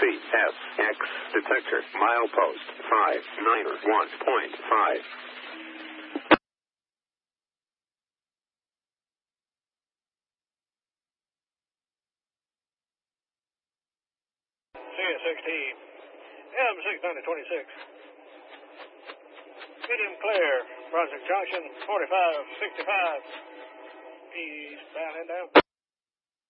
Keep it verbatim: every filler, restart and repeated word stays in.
C S X detector milepost five nine one point five. C S X T M six ninety twenty-six. Medium clear, Brunswick Junction, forty-five sixty-five. Eastbound and down.